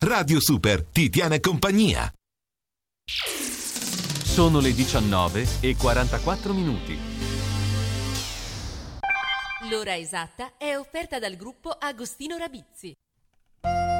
Radio Super ti tiene compagnia. Sono le 19:44. L'ora esatta è offerta dal gruppo Agostino Rabizzi.